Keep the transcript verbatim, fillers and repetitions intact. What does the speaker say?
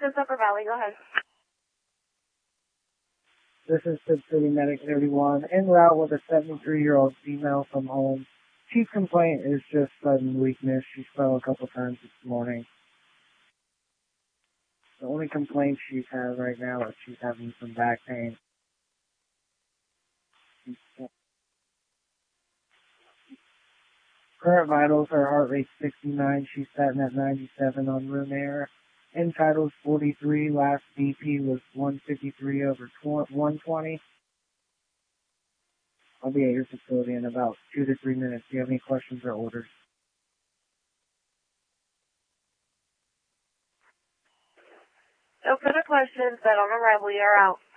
This is Upper Valley. Go ahead. This is Sid City Medic thirty-one, en route with a seventy-three-year-old female from home. Chief complaint is just sudden weakness. She fell a couple times this morning. The only complaint she's had right now is she's having some back pain. Current vitals, her heart rate sixty-nine. She's sitting at ninety-seven on room air. End vitals forty-three. Last B P was one fifty-three over one twenty. I'll be at your facility in about two to three minutes. Do you have any questions or orders? No further questions, but on arrival, you're out.